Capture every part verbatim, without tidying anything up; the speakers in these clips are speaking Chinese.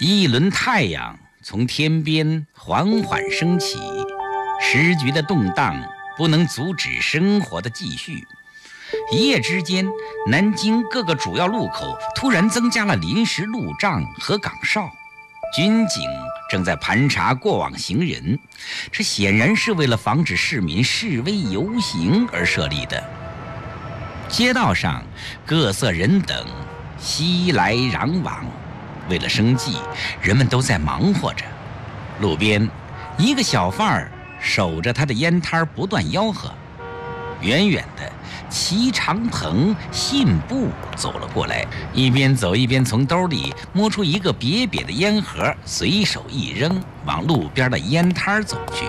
一轮太阳从天边缓缓升起，时局的动荡不能阻止生活的继续。一夜之间，南京各个主要路口突然增加了临时路障和岗哨，军警正在盘查过往行人，这显然是为了防止市民示威游行而设立的。街道上各色人等熙来攘往，为了生计，人们都在忙活着。路边，一个小贩儿守着他的烟摊不断吆喝。远远的，齐长鹏信步走了过来，一边走一边从兜里摸出一个瘪瘪的烟盒，随手一扔，往路边的烟摊走去。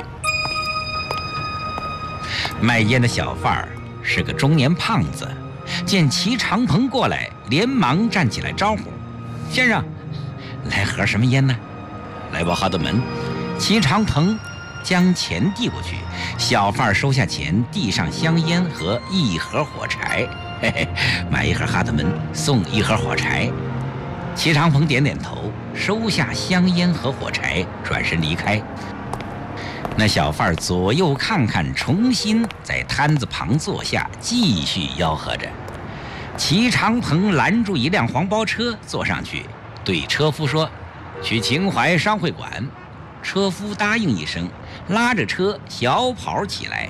卖烟的小贩儿是个中年胖子，见齐长鹏过来，连忙站起来招呼：“先生，来盒什么烟呢？”“来包哈德门。”齐长鹏将钱递过去，小贩收下钱，递上香烟和一盒火柴。嘿嘿，买一盒哈德门，送一盒火柴。齐长鹏点点头，收下香烟和火柴，转身离开。那小贩左右看看，重新在摊子旁坐下，继续吆喝着。齐长鹏拦住一辆黄包车，坐上去，对车夫说：“去秦淮商会馆。”车夫答应一声，拉着车小跑起来。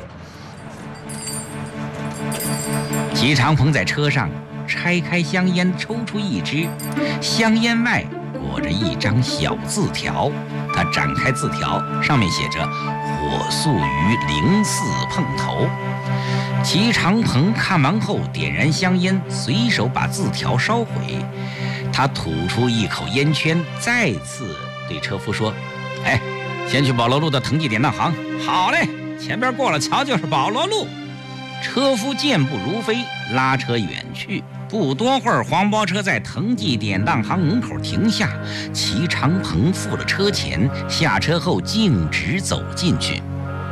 齐长鹏在车上拆开香烟，抽出一支，香烟外裹着一张小字条。他展开字条，上面写着“火速于零四碰头”。齐长鹏看完后点燃香烟，随手把字条烧毁。他吐出一口烟圈，再次对车夫说：“哎，先去保罗路的藤记典当行。”“好嘞，前边过了桥就是保罗路。”车夫健步如飞，拉车远去。不多会儿，黄包车在藤记典当行门口停下，齐长鹏付了车钱，下车后径直走进去。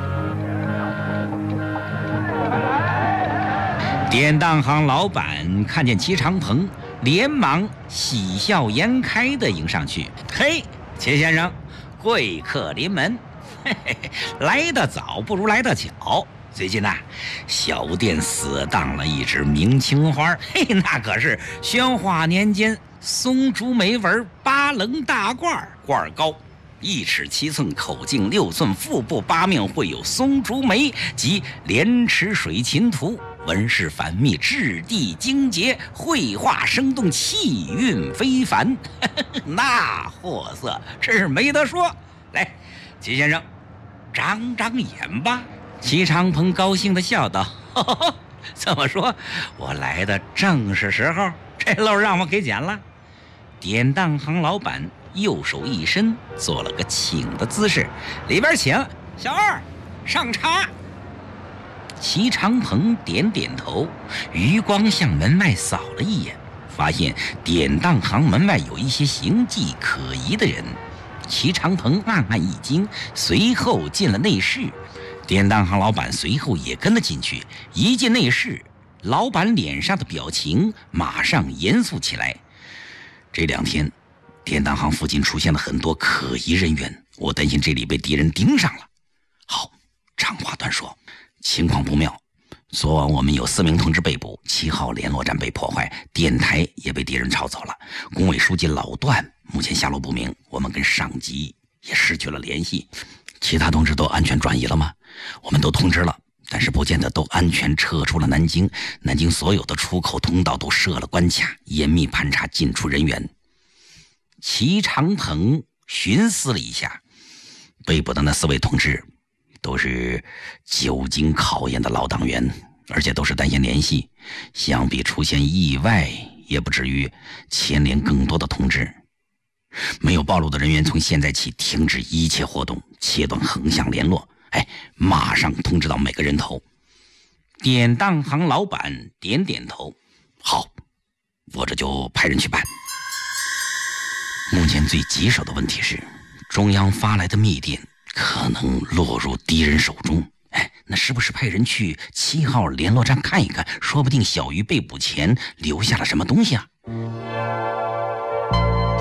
典当行老板看见齐长鹏，连忙喜笑颜开地迎上去：“嘿，齐先生，贵客临门，嘿嘿嘿，来得早不如来得巧。最近呐、啊，小店死当了一只明青花，嘿，那可是宣化年间松竹梅纹八棱大褂，褂高一尺七寸，口径六寸，腹部八面绘有松竹梅及莲池水琴图，纹饰繁密，质地精洁，绘画生动，气韵非凡，那货色真是没得说。来，齐先生，长长眼吧。”齐长鹏高兴地笑道：“呵呵呵，这么说，我来的正是时候，这漏让我给捡了。”典当行老板右手一伸，做了个请的姿势：“里边请，小二上茶。”齐长鹏点点头，余光向门外扫了一眼，发现典当行门外有一些形迹可疑的人。齐长鹏暗暗一惊，随后进了内室。典当行老板随后也跟了进去。一进内室，老板脸上的表情马上严肃起来。这两天，典当行附近出现了很多可疑人员，我担心这里被敌人盯上了。好，长话短说，情况不妙。昨晚我们有四名同志被捕，七号联络站被破坏，电台也被敌人抄走了。工委书记老段目前下落不明，我们跟上级也失去了联系。其他同志都安全转移了吗？我们都通知了，但是不见得都安全撤出了南京。南京所有的出口通道都设了关卡，严密盘查进出人员。齐长鹏寻思了一下，被捕的那四位同志都是久经考验的老党员，而且都是单线联系，想必出现意外也不至于牵连更多的同志。没有暴露的人员从现在起停止一切活动，切断横向联络，哎，马上通知到每个人头。典当行老板点点头：“好，我这就派人去办。”目前最棘手的问题是，中央发来的密电可能落入敌人手中。哎，那是不是派人去七号联络站看一看？说不定小鱼被捕前留下了什么东西啊？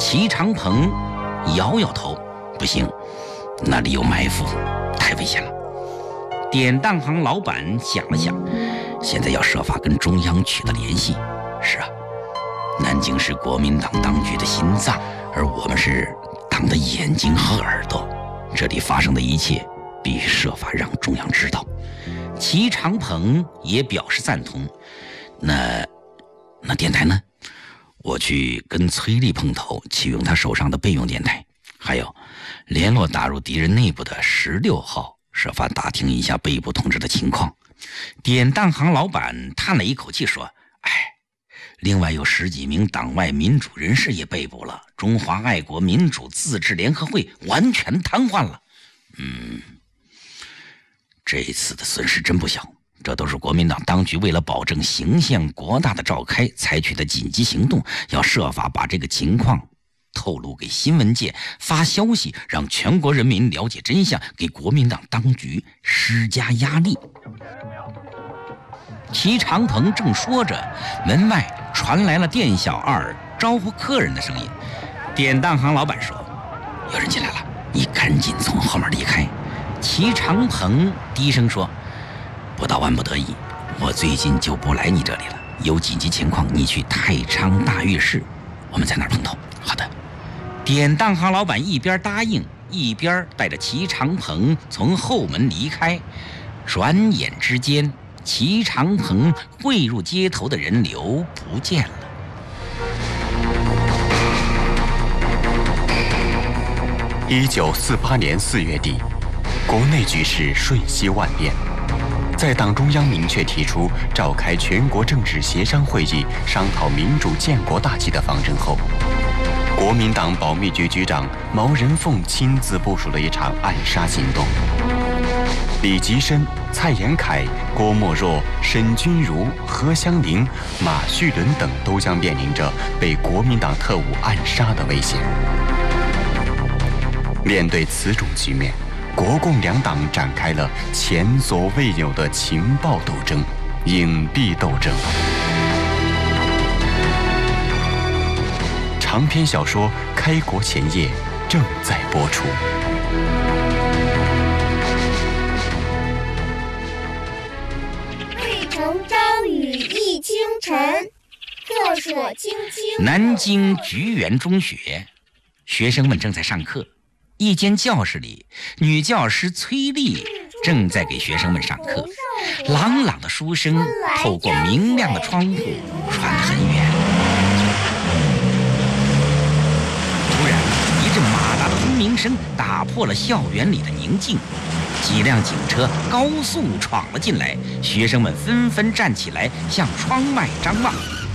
齐长鹏摇摇头，不行，那里有埋伏，太危险了。典当行老板想了想，现在要设法跟中央取得联系。是啊，南京是国民党当局的心脏，而我们是党的眼睛和耳朵，这里发生的一切必须设法让中央知道。齐长鹏也表示赞同。那那电台呢？我去跟崔丽碰头，启用他手上的备用电台，还有联络打入敌人内部的十六号，设法打听一下被捕同志的情况。典当行老板叹了一口气说：哎，另外有十几名党外民主人士也被捕了，中华爱国民主自治联合会完全瘫痪了。嗯，这一次的损失真不小，这都是国民党当局为了保证形象国大的召开采取的紧急行动，要设法把这个情况透露给新闻界，发消息让全国人民了解真相，给国民党当局施加压力。齐长鹏正说着，门外传来了店小二招呼客人的声音。典当行老板说：有人进来了，你赶紧从后面离开。齐长鹏低声说：不到万不得已，我最近就不来你这里了，有紧急情况你去太昌大浴室，我们在那儿碰头。好的。典当行老板一边答应，一边带着齐长鹏从后门离开。转眼之间，齐长鹏汇入街头的人流不见了。 一九四八年四月底，国内局势瞬息万变。在党中央明确提出召开全国政治协商会议，商讨民主建国大计的方针后，国民党保密局局长毛人凤亲自部署了一场暗杀行动。李吉深、蔡延闿、郭沫若、沈钧儒、何香凝、马叙伦等都将面临着被国民党特务暗杀的危险。面对此种局面，国共两党展开了前所未有的情报斗争、隐蔽斗争。长篇小说《开国前夜》正在播出。 渭城朝雨浥轻尘，客舍青青。 南京菊园中学，学生们正在上课。一间教室里，女教师崔丽正在给学生们上课，朗朗的书声透过明亮的窗户传得很远。突然，一阵马达的轰鸣声打破了校园里的宁静，几辆警车高速闯了进来，学生们纷纷站起来向窗外张望。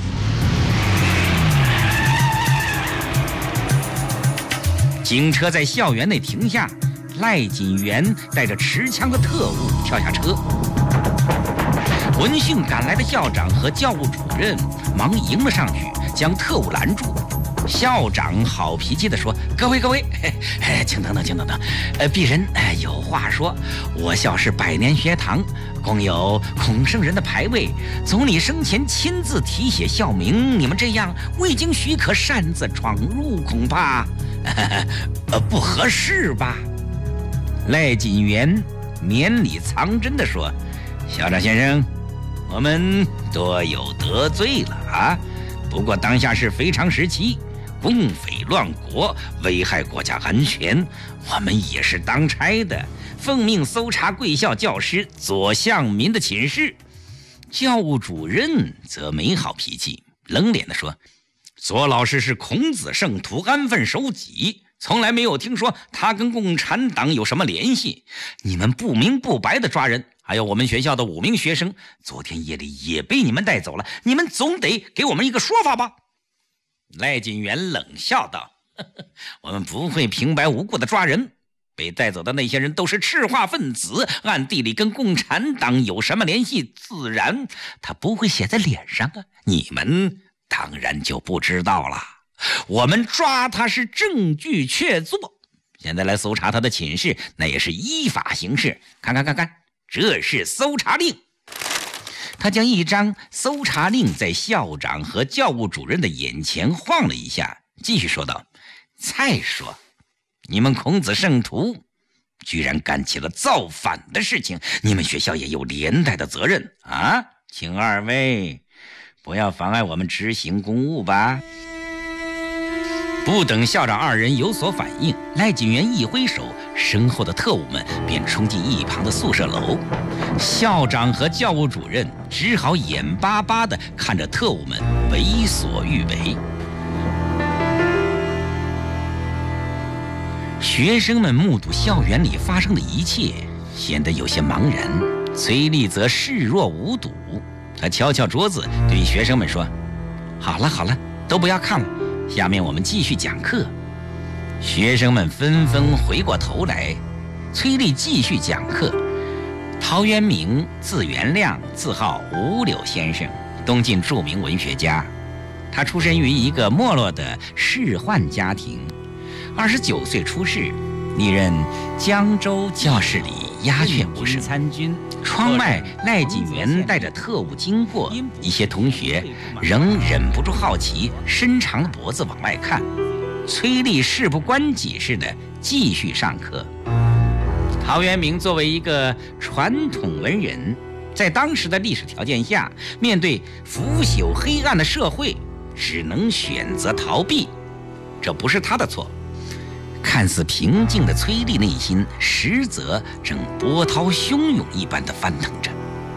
警车在校园内停下，赖锦元带着持枪的特务跳下车。闻讯赶来的校长和教务主任忙迎了上去，将特务拦住。校长好脾气地说：各位各位，哎，请等等请等等，呃，鄙人哎有话说，我校是百年学堂，共有孔圣人的牌位，总理生前亲自题写校名，你们这样未经许可擅自闯入，恐怕呃不合适吧？赖锦元绵里藏针地说：校长先生，我们多有得罪了啊，不过当下是非常时期，共匪乱国，危害国家安全，我们也是当差的，奉命搜查贵校教师左向民的寝室。教务主任则没好脾气，冷脸地说：左老师是孔子圣徒，安分守己，从来没有听说他跟共产党有什么联系。你们不明不白的抓人，还有我们学校的五名学生，昨天夜里也被你们带走了，你们总得给我们一个说法吧？赖锦元冷笑道：呵呵，我们不会平白无故的抓人，被带走的那些人都是赤化分子，暗地里跟共产党有什么联系，自然他不会写在脸上啊，你们当然就不知道了。我们抓他是证据确凿，现在来搜查他的寝室，那也是依法行事。看看看看，这是搜查令。他将一张搜查令在校长和教务主任的眼前晃了一下， 继续说道：“再说，你们孔子圣徒居然干起了造反的事情，你们学校也有连带的责任啊！请二位不要妨碍我们执行公务吧。”不等校长二人有所反应，赖锦元一挥手，身后的特务们便冲进一旁的宿舍楼。校长和教务主任只好眼巴巴地看着特务们为所欲为。学生们目睹校园里发生的一切，显得有些茫然。崔丽则视若无睹，他敲敲桌子，对学生们说：“好了好了，都不要看了，下面我们继续讲课。”学生们纷纷回过头来。崔丽继续讲课。陶渊明字元亮，字号五柳先生，东晋著名文学家。他出身于一个没落的仕宦家庭，二十九岁出仕，历任江州教室里鸦雀无声。参军窗外，赖锦元带着特务经过，一些同学仍忍不住好奇，伸长了脖子往外看。崔丽事不关己似的继续上课。陶渊明作为一个传统文人，在当时的历史条件下，面对腐朽黑暗的社会，只能选择逃避。这不是他的错。看似平静的崔丽内心，实则正波涛汹涌一般的翻腾着。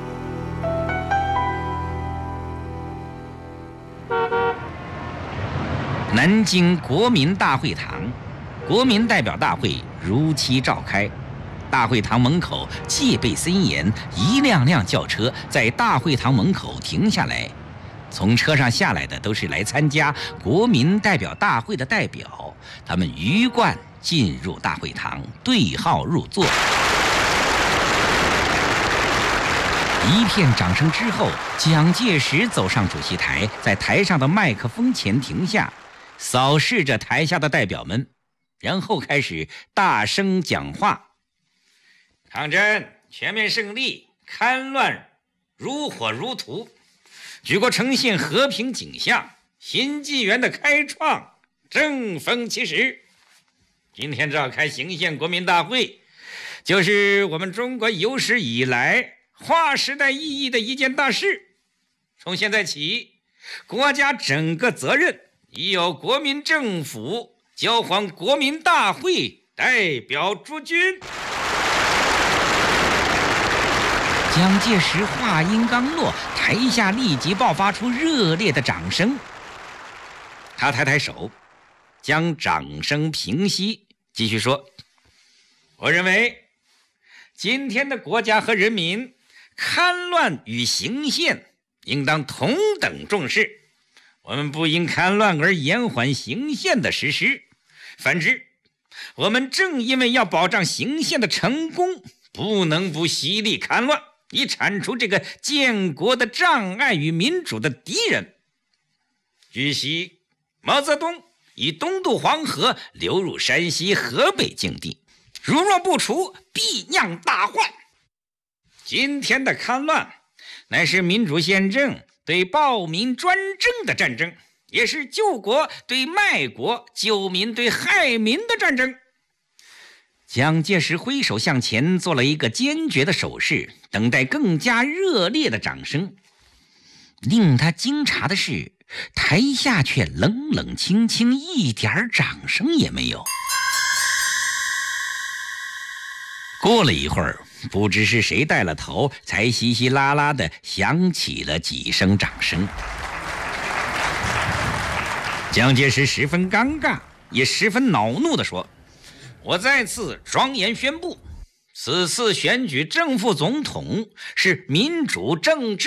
南京国民大会堂，国民代表大会如期召开。大会堂门口戒备森严，一辆辆轿车在大会堂门口停下来，从车上下来的都是来参加国民代表大会的代表，他们鱼贯进入大会堂，对号入座。一片掌声之后，蒋介石走上主席台，在台上的麦克风前停下，扫视着台下的代表们，然后开始大声讲话。抗战全面胜利，戡乱如火如荼，举国呈现和平景象，新纪元的开创正逢其时。今天召开行宪国民大会，就是我们中国有史以来划时代意义的一件大事。从现在起，国家整个责任已由国民政府交还国民大会代表诸君。蒋介石话音刚落，台下立即爆发出热烈的掌声。他抬抬手，将掌声平息，继续说：“我认为，今天的国家和人民，戡乱与行宪应当同等重视。我们不因戡乱而延缓行宪的实施，反之，我们正因为要保障行宪的成功，不能不犀利戡乱，以铲除这个建国的障碍与民主的敌人。据悉，毛泽东已东渡黄河，流入山西、河北境地，如若不除，必酿大患。今天的戡乱，乃是民主宪政对暴民专政的战争，也是救国对卖国、救民对害民的战争。”蒋介石挥手向前做了一个坚决的手势，等待更加热烈的掌声。令他惊诧的是，台下却冷冷清清，一点掌声也没有。过了一会儿，不知是谁带了头，才稀稀拉拉地响起了几声掌声。蒋介石十分尴尬，也十分恼怒地说：“我再次庄严宣布，此次选举正副总统是民主政治